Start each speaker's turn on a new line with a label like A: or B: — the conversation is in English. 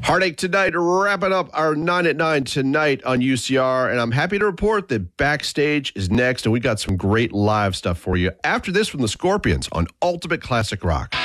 A: Heartache tonight, wrapping up our 9 at 9 tonight on UCR. And I'm happy to report that Backstage is next, and we got some great live stuff for you after this from the Scorpions on Ultimate Classic Rock.